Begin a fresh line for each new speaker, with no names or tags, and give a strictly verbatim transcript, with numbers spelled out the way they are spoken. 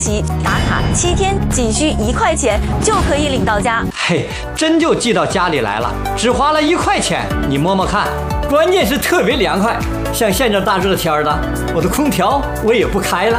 期打卡七天，仅需一块钱就可以领到家。
嘿，真就寄到家里来了，只花了一块钱，你摸摸看。关键是特别凉快，像现在大热天的，我的空调我也不开了。